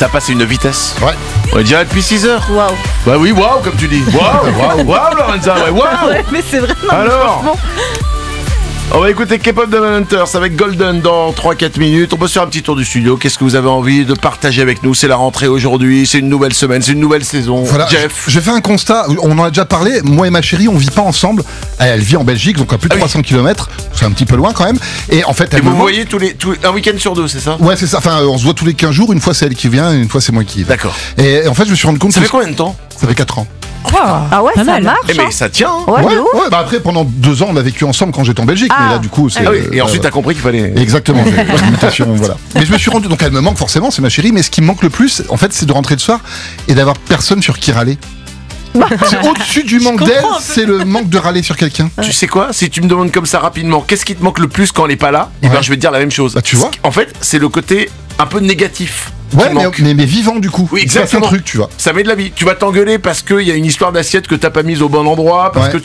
Ça passe à une vitesse. Ouais. On est déjà depuis 6 heures. Waouh. Bah oui, waouh, comme tu dis. Waouh, waouh, Lorenza, ouais, waouh. Ouais, mais c'est vrai. Non, mais Alors franchement. On va écouter K-pop Demon Hunters avec Golden dans 3-4 minutes. On peut se faire un petit tour du studio. Qu'est-ce que vous avez envie de partager avec nous? C'est la rentrée aujourd'hui, c'est une nouvelle semaine, c'est une nouvelle saison. Voilà, Jeff. j'ai fait un constat, on en a déjà parlé, moi et ma chérie, on vit pas ensemble. Elle vit en Belgique, donc à plus de 300 km, c'est un petit peu loin quand même. Et en fait, Et elle vous me vous voyez un week-end sur 2, c'est ça? Ouais, c'est ça, enfin, on se voit tous les 15 jours, une fois c'est elle qui vient, et une fois c'est moi qui y vais. D'accord. Et en fait, je me suis rendu compte Ça que fait combien de temps? ça fait 4 ans. Ah ouais, Pas ça mal. marche. Eh mais ça tient, hein. Ouais, de ouf. ouais, bah après, pendant 2 ans, on a vécu ensemble quand j'étais en Belgique, mais là, du coup, c'est. Ah oui, et ensuite t'as compris qu'il fallait... Exactement, j'ai une limitation, voilà. Mais je me suis rendu, donc elle me manque forcément, c'est ma chérie, mais ce qui me manque le plus, en fait, c'est de rentrer le soir et d'avoir personne sur qui râler. C'est au-dessus du manque d'aide, c'est le manque de râler sur quelqu'un. Tu sais quoi? Si tu me demandes comme ça rapidement, qu'est-ce qui te manque le plus quand elle est pas là? Eh ben Ouais. je vais te dire la même chose. Bah, tu vois. En fait, c'est le côté un peu négatif. Ouais, qui manque. mais vivant du coup. Oui, Il se passe exactement. un truc, tu vois. Ça met de la vie. Tu vas t'engueuler parce qu'il y a une histoire d'assiette que t'as pas mise au bon endroit, parce Ouais. que